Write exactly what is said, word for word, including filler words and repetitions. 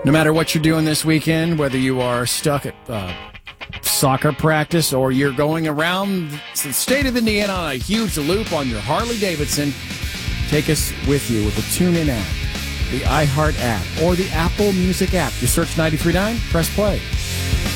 No matter what you're doing this weekend, whether you are stuck at uh, soccer practice or you're going around the state of Indiana on a huge loop on your Harley-Davidson, take us with you with the TuneIn app, the iHeart app, or the Apple Music app. You search ninety-three point nine, press play.